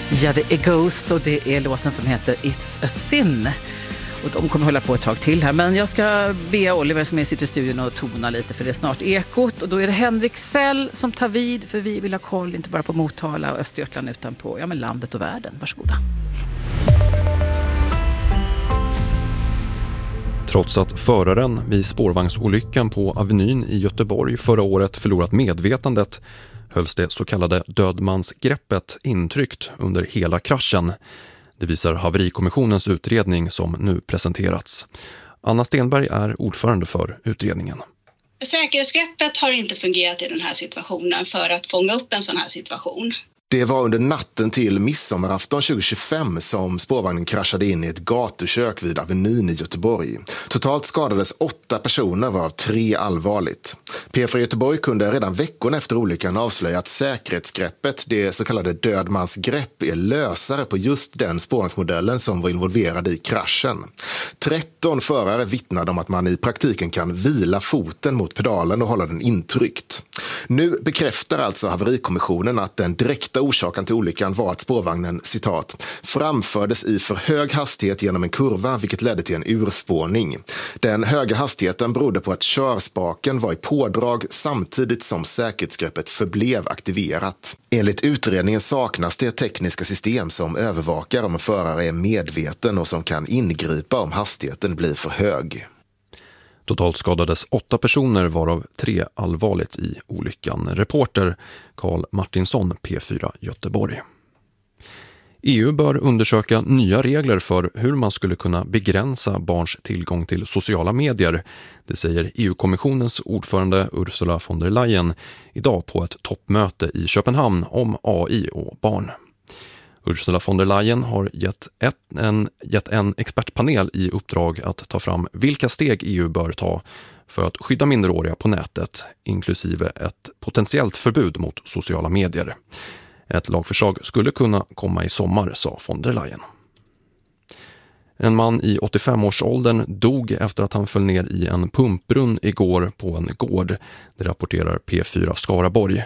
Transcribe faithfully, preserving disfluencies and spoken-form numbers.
Ja, det är Ghost och det är låten som heter It's a Sin. Och de kommer hålla på ett tag till här. Men jag ska be Oliver som är sitter i studion och tona lite, för det är snart Ekot. Och då är det Henrik Sell som tar vid, för vi vill ha koll inte bara på Motala och Östergötland utan på ja, men landet och världen. Varsågoda. Trots att föraren vid spårvagnsolyckan på Avenyn i Göteborg förra året förlorat medvetandet hölls det så kallade dödmansgreppet intryckt under hela kraschen. Det visar haverikommissionens utredning som nu presenterats. Anna Stenberg är ordförande för utredningen. Säkerhetsgreppet har inte fungerat i den här situationen för att fånga upp en sån här situation. Det var under natten till midsommarafton tjugo tjugofem som spårvagnen kraschade in i ett gatukök vid Avenyn i Göteborg. Totalt skadades åtta personer, varav tre allvarligt. P fyra Göteborg kunde redan veckan efter olyckan avslöja att säkerhetsgreppet, det så kallade dödmansgrepp, är lösare på just den spårvagnsmodellen som var involverad i kraschen. tretton förare vittnade om att man i praktiken kan vila foten mot pedalen och hålla den intryckt. Nu bekräftar alltså haverikommissionen att den direkta orsaken till olyckan var att spårvagnen, citat, framfördes i för hög hastighet genom en kurva, vilket ledde till en urspårning. Den höga hastigheten berodde på att körspaken var i pådrag samtidigt som säkerhetsgreppet förblev aktiverat. Enligt utredningen saknas det tekniska system som övervakar om en förare är medveten och som kan ingripa om hastigheten blir för hög. Totalt skadades åtta personer, varav tre allvarligt i olyckan. Reporter Carl Martinsson, P fyra Göteborg. E U bör undersöka nya regler för hur man skulle kunna begränsa barns tillgång till sociala medier. Det säger E U-kommissionens ordförande Ursula von der Leyen idag på ett toppmöte i Köpenhamn om A I och barn. Ursula von der Leyen har gett, ett, en, gett en expertpanel i uppdrag att ta fram vilka steg E U bör ta för att skydda minderåriga på nätet, inklusive ett potentiellt förbud mot sociala medier. Ett lagförslag skulle kunna komma i sommar, sa von der Leyen. En man i åttiofem-årsåldern dog efter att han föll ner i en pumpbrunn igår på en gård. Det rapporterar P fyra Skaraborg.